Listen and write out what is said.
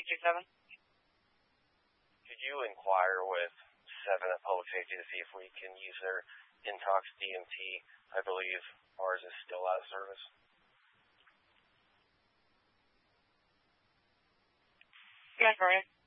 827. Could you inquire with 7 at Public Safety to see if we can use their Intox DMT? I believe ours is still out of service. Yes, Maria.